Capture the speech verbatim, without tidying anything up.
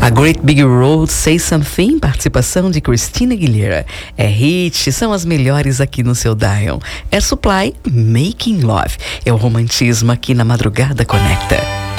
A Great Big Road, Say Something, participação de Christina Aguilera. É hit, são as melhores aqui no seu dial. É Supply, Making Love. É o romantismo aqui na Madrugada Conecta.